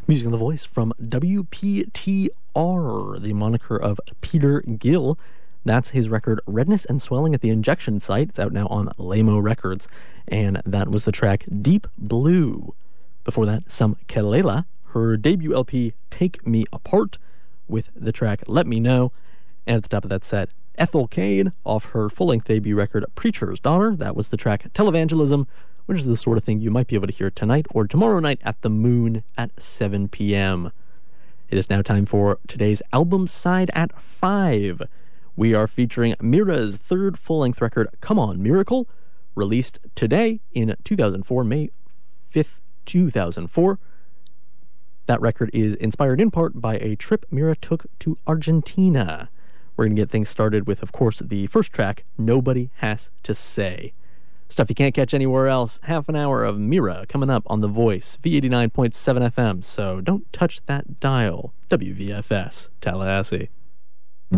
Music on the Voice from WPTR, the moniker of Peter Gill. That's his record Redness and Swelling at the Injection Site. It's out now on Lamo Records. And that was the track Deep Blue. Before that, some Kelela, her debut LP Take Me Apart, with the track Let Me Know. And at the top of that set, Ethel Cain off her full-length debut record Preacher's Daughter. That was the track Televangelism, which is the sort of thing you might be able to hear tonight or tomorrow night at the Moon at 7 p.m. It is now time for today's album side at 5. We are featuring Mira's third full-length record, Come On Miracle, released today in 2004, May 5th, 2004. That record is inspired in part by a trip Mira took to Argentina. We're going to get things started with, of course, the first track, Nobody Has to Say. Stuff you can't catch anywhere else. Half an hour of Mira coming up on The Voice, V89.7 FM, so don't touch that dial. WVFS, Tallahassee.